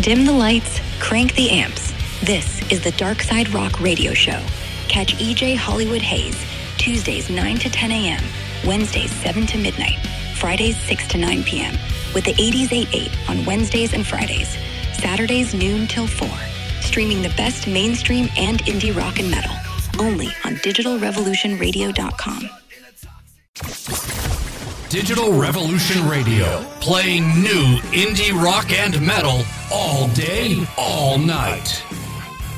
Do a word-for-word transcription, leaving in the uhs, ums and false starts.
Dim the lights, crank the amps. This is the Dark Side Rock Radio Show. Catch E J Hollywood Hayes, Tuesdays nine to ten a.m., Wednesdays seven to midnight, Fridays six to nine p.m., with the eighties eight eight on Wednesdays and Fridays, Saturdays noon till four, streaming the best mainstream and indie rock and metal, only on digital revolution radio dot com. Digital Revolution Radio, playing new indie rock and metal all day, all night.